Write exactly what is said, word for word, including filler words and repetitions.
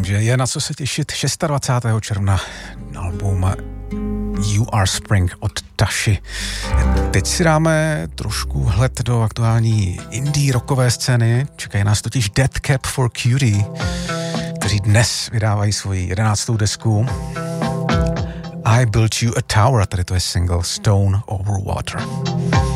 takže je na co se těšit. dvacátého šestého června album You Are Spring od Taši. Teď si dáme trošku vhled do aktuální indie rockové scény. Čekají nás totiž Dead Cab for Cutie, kteří dnes vydávají svoji jedenáctou desku I Built You a Tower, tady to je single Stone Over Water.